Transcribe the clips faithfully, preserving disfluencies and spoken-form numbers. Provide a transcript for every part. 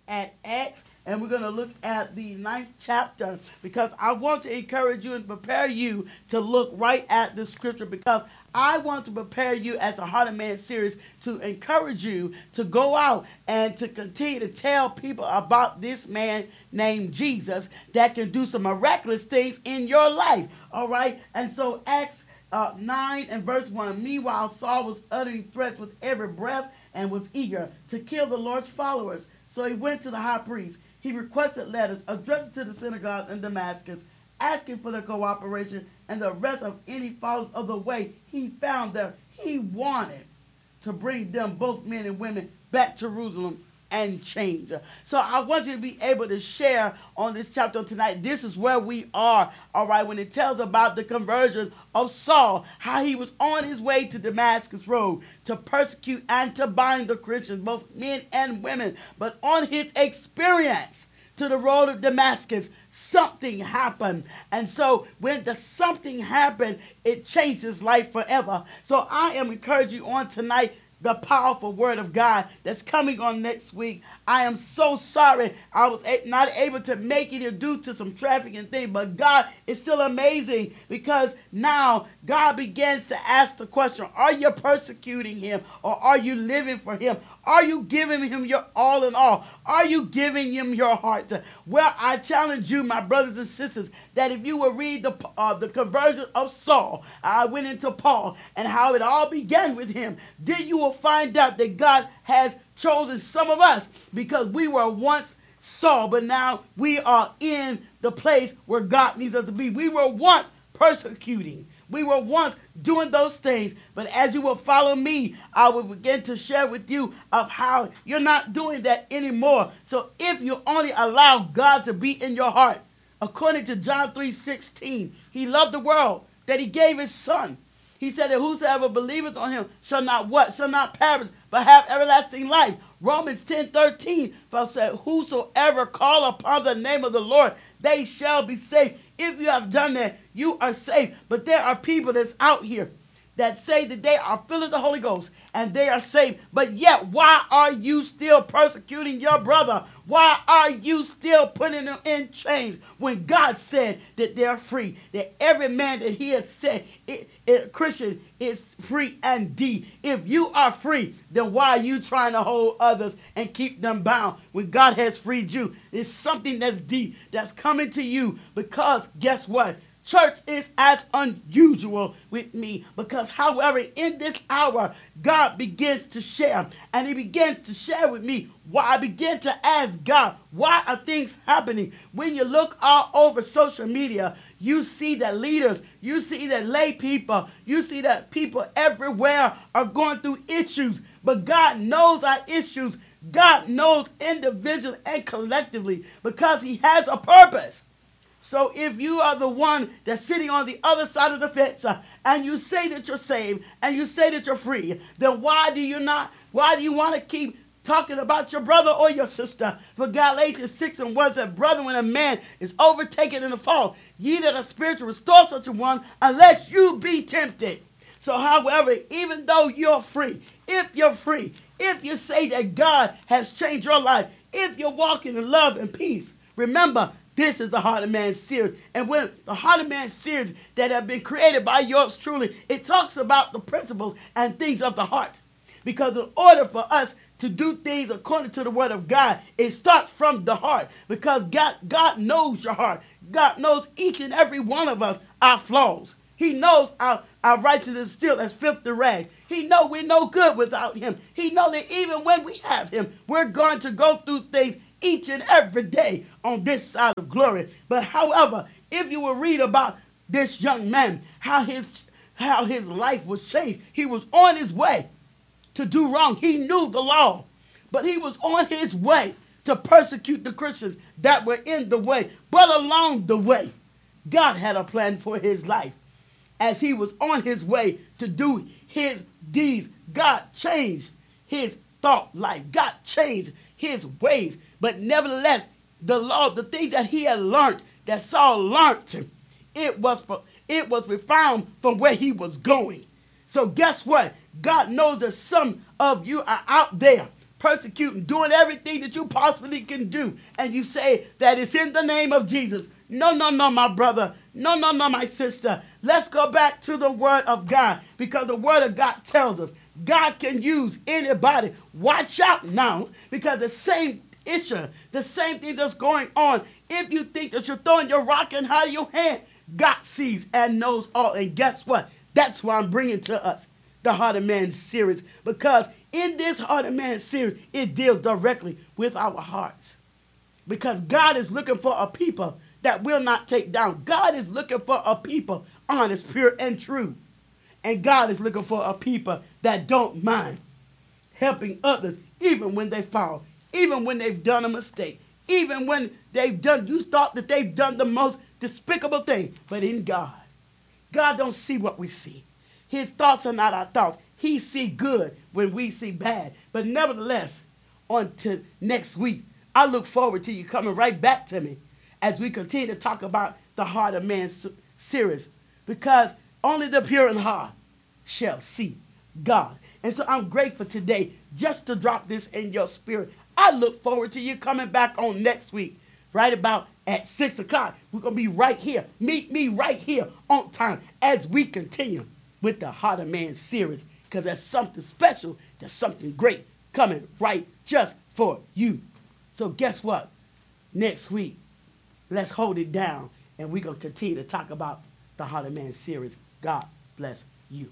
at Acts, and we're going to look at the ninth chapter because I want to encourage you and prepare you to look right at the scripture because I want to prepare you as a Heart of Man series to encourage you to go out and to continue to tell people about this man named Jesus that can do some miraculous things in your life. All right. And so Acts uh, nine and verse one. Meanwhile, Saul was uttering threats with every breath and was eager to kill the Lord's followers. So he went to the high priest. He requested letters addressed to the synagogues in Damascus, asking for their cooperation and the arrest of any followers of the way he found there. He wanted to bring them, both men and women, back to Jerusalem and change. So I want you to be able to share on this chapter tonight. This is where we are, all right, when it tells about the conversion of Saul, how he was on his way to Damascus Road to persecute and to bind the Christians, both men and women. But on his experience to the road of Damascus, something happened. And so when the something happened, it changed his life forever. So I am encouraging you on tonight the powerful word of God that's coming on next week. I am so sorry I was not able to make it due to some traffic and things, but God is still amazing because now God begins to ask the question, are you persecuting him or are you living for him? Are you giving him your all in all? Are you giving him your heart? Well, I challenge you, my brothers and sisters, that if you will read the uh, the conversion of Saul, I went into Paul and how it all began with him, then you will find out that God has chosen some of us because we were once Saul, but now we are in the place where God needs us to be. We were once persecuting. We were once doing those things, but as you will follow me, I will begin to share with you of how you're not doing that anymore. So if you only allow God to be in your heart, according to John three sixteen, he loved the world that he gave his son. He said that whosoever believeth on him shall not what? Shall not perish, but have everlasting life. Romans ten thirteen, for said, whosoever call upon the name of the Lord, they shall be saved. If you have done that, you are saved. But there are people that's out here that say that they are filled with the Holy Ghost and they are saved. But yet, why are you still persecuting your brother? Why are you still putting them in chains when God said that they're free? That every man that he has said, it, it, Christian, is free indeed. If you are free, then why are you trying to hold others and keep them bound when God has freed you? It's something that's deep that's coming to you because guess what? Church is as unusual with me because, however, in this hour, God begins to share. And he begins to share with me why I begin to ask God, why are things happening? When you look all over social media, you see that leaders, you see that lay people, you see that people everywhere are going through issues. But God knows our issues. God knows individually and collectively because he has a purpose. So if you are the one that's sitting on the other side of the fence uh, and you say that you're saved and you say that you're free, then why do you not, why do you want to keep talking about your brother or your sister? For Galatians six and one said, brother, when a man is overtaken in the fall, ye that are spiritual, restore such a one unless you be tempted. So however, even though you're free, if you're free, if you say that God has changed your life, if you're walking in love and peace, remember, this is the Heart of Man series. And when the Heart of Man series that have been created by yours truly, it talks about the principles and things of the heart. Because in order for us to do things according to the word of God, it starts from the heart. Because God, God knows your heart. God knows each and every one of us, our flaws. He knows our, our righteousness is still as filthy rags. He knows we're no good without him. He knows that even when we have him, we're going to go through things each and every day on this side of glory. But however, if you will read about this young man, how his how his life was changed, he was on his way to do wrong. He knew the law, but he was on his way to persecute the Christians that were in the way. But along the way, God had a plan for his life. As he was on his way to do his deeds, God changed his thought life. God changed his ways. But nevertheless, the law, the things that he had learned, that Saul learned, it was it was found from where he was going. So guess what? God knows that some of you are out there persecuting, doing everything that you possibly can do, and you say that it's in the name of Jesus. No, no, no, my brother. No, no, no, my sister. Let's go back to the word of God, because the word of God tells us God can use anybody. Watch out now, because the same issue, the same thing that's going on, if you think that you're throwing your rock in high of your hand, God sees and knows all. And guess what? That's why I'm bringing to us the Heart of Man series, because in this Heart of Man series, it deals directly with our hearts. Because God is looking for a people that will not take down. God is looking for a people honest, pure, and true. And God is looking for a people that don't mind helping others even when they fall, even when they've done a mistake, even when they've done, you thought that they've done the most despicable thing. But in God, God don't see what we see. His thoughts are not our thoughts. He see good when we see bad. But nevertheless, on to next week, I look forward to you coming right back to me as we continue to talk about the Heart of Man series, because only the pure in heart shall see God. And so I'm grateful today just to drop this in your spirit. I look forward to you coming back on next week, right about at six o'clock. We're going to be right here. Meet me right here on time as we continue with the Heart of Man series, because there's something special, there's something great coming right just for you. So guess what? Next week, let's hold it down, and we're going to continue to talk about the Heart of Man series. God bless you.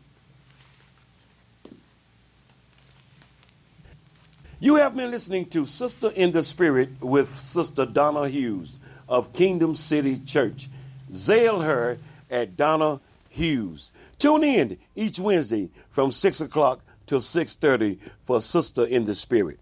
You have been listening to Sister in the Spirit with Sister Donna Hughes of Kingdom City Church. Zail her at Donna Hughes. Tune in each Wednesday from six o'clock till six thirty for Sister in the Spirit.